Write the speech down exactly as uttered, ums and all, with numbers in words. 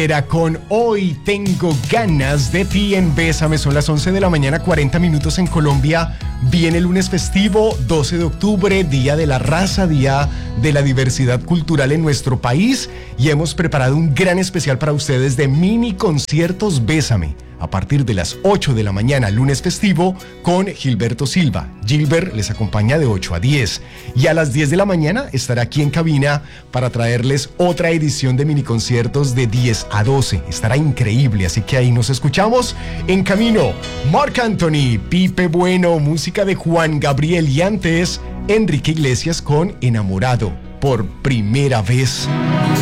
Era con Hoy Tengo Ganas de Ti en Bésame. Son las once de la mañana, cuarenta minutos en Colombia. Viene el lunes festivo, doce de octubre, Día de la Raza, Día de la Diversidad Cultural en nuestro país. Y hemos preparado un gran especial para ustedes de mini conciertos Bésame. A partir de las ocho de la mañana, lunes festivo, con Gilberto Silva. Gilbert les acompaña de ocho a diez. Y a las diez de la mañana estará aquí en cabina para traerles otra edición de mini conciertos de diez a doce. Estará increíble, así que ahí nos escuchamos. En camino, Marc Anthony, Pipe Bueno, música de Juan Gabriel y antes, Enrique Iglesias con Enamorado, por primera vez.